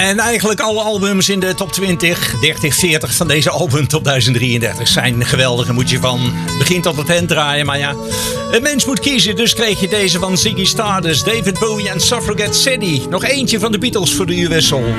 En eigenlijk alle albums in de top 20, 30, 40 van deze album top 1033 zijn geweldig. En moet je van begin tot het eind draaien. Maar ja, een mens moet kiezen. Dus kreeg je deze van Ziggy Stardust, David Bowie en Suffragette City. Nog eentje van de Beatles voor de U-wissel.